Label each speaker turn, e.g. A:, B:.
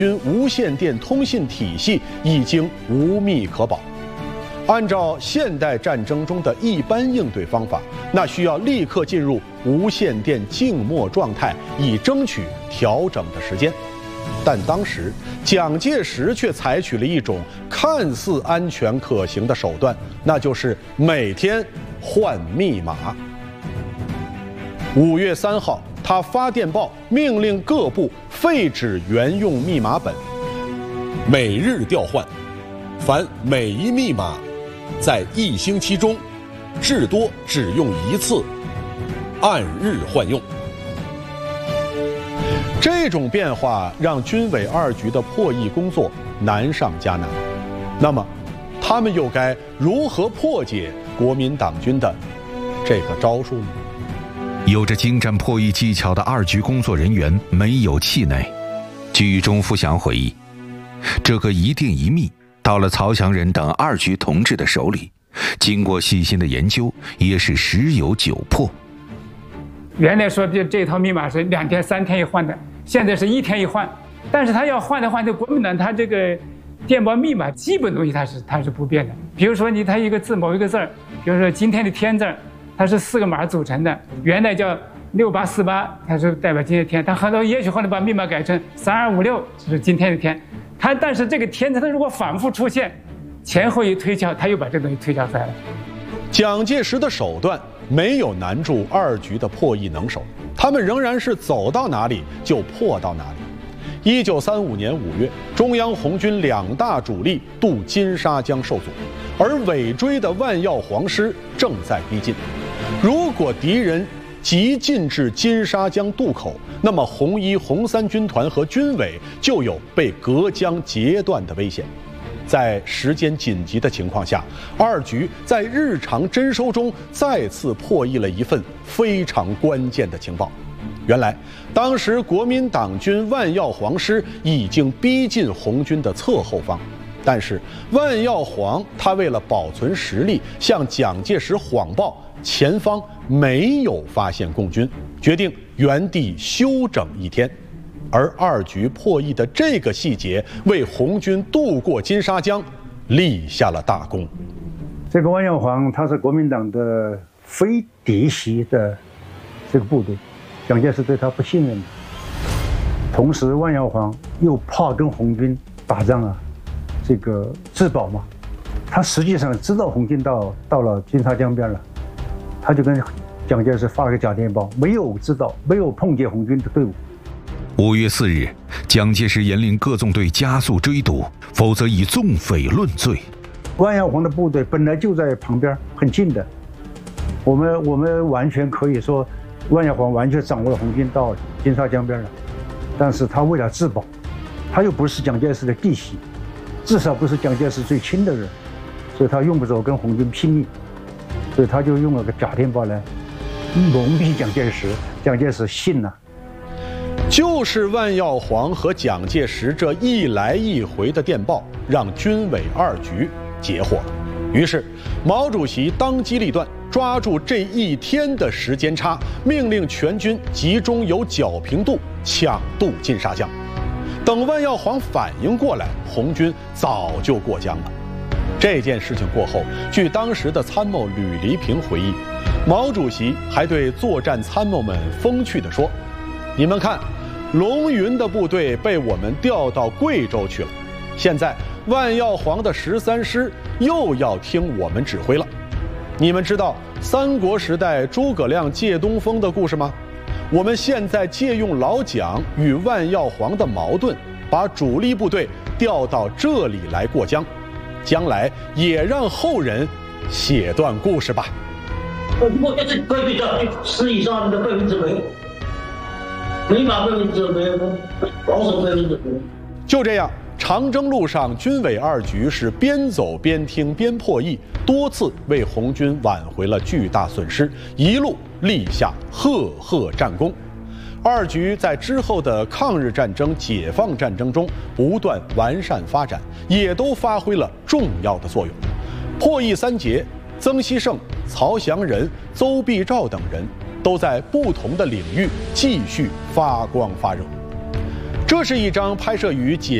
A: 军无线电通信体系已经无密可保。按照现代战争中的一般应对方法，那需要立刻进入无线电静默状态，以争取调整的时间。但当时蒋介石却采取了一种看似安全可行的手段，那就是每天换密码。5月3号，他发电报命令各部废止原用密码本，每日调换，凡每一密码在1星期中至多只用1次，按日换用。这种变化让军委2局的破译工作难上加难。那么，他们又该如何破解国民党军的这个招数呢？
B: 有着精湛破译技巧的2局工作人员没有气馁。据钟福祥回忆，这个一电一密到了曹祥仁等2局同志的手里，经过细心的研究，也是十有9破。
C: 原来说这套密码是2天3天一换的，现在是1天一换。但是他要换的话，这国民党他这个电报密码基本东西它是不变的。比如说它一个字某一个字儿，比如说今天的天字，它是4个码组成的，原来叫6848，它是代表今天的天。它也许后来把密码改成3256，就是今天的天。但是这个天字它如果反复出现，前后一推敲，他又把这东西推敲出来了。
A: 蒋介石的手段没有难住2局的破译能手，他们仍然是走到哪里就破到哪里。1935年5月，中央红军2大主力渡金沙江受阻，而尾追的万耀煌师正在逼近。如果敌人急进至金沙江渡口，那么红1、红3军团和军委就有被隔江截断的危险。在时间紧急的情况下，2局在日常侦收中再次破译了一份非常关键的情报。原来，当时国民党军万耀煌师已经逼近红军的侧后方，但是万耀煌他为了保存实力，向蒋介石谎报前方没有发现共军，决定原地休整1天。而2局破译的这个细节，为红军渡过金沙江立下了大功。
D: 这个万耀煌他是国民党的非嫡系的这个部队，蒋介石对他不信任，同时万耀煌又怕跟红军打仗啊，这个自保嘛，他实际上知道红军到了金沙江边了，他就跟蒋介石发了个假电报，没有碰见红军的队伍。
B: 5月4日，蒋介石严令各纵队加速追堵，否则以纵匪论罪。
D: 万耀煌的部队本来就在旁边，很近的，我们完全可以说，万耀煌完全掌握了红军到金沙江边了。但是他为了自保，他又不是蒋介石的弟媳，至少不是蒋介石最亲的人，所以他用不着跟红军拼命，所以他就用了个假电报来蒙蔽蒋介石，蒋介石信了。
A: 就是万耀煌和蒋介石这一来一回的电报，让军委2局截获了。于是，毛主席当机立断，抓住这1天的时间差，命令全军集中由皎平渡抢渡金沙江。等万耀煌反应过来，红军早就过江了。这件事情过后，据当时的参谋吕黎平回忆，毛主席还对作战参谋们风趣地说：“你们看，龙云的部队被我们调到贵州去了，现在万耀煌的13师又要听我们指挥了。你们知道三国时代诸葛亮借东风的故事吗？我们现在借用老蒋与万耀煌的矛盾，把主力部队调到这里来过江，将来也让后人写段故事吧。”
E: 我这是规矩的10以上的100%，没法100%，保守100%。
A: 就这样，长征路上，军委2局是边走边听边破译，多次为红军挽回了巨大损失，一路立下赫赫战功。2局在之后的抗日战争、解放战争中不断完善发展，也都发挥了重要的作用。破译3杰曾希圣、曹祥仁、邹必兆等人都在不同的领域继续发光发热。 这是一张拍摄于解